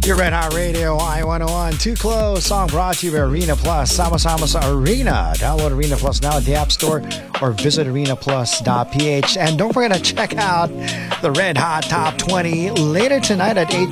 Your Red Hot Radio, I-101. Too Close. Song brought to you by Arena Plus. Sama-sama sa Arena. Download Arena Plus now at the App Store or visit arenaplus.ph. And don't forget to check out the Red Hot Top 20 later tonight at 8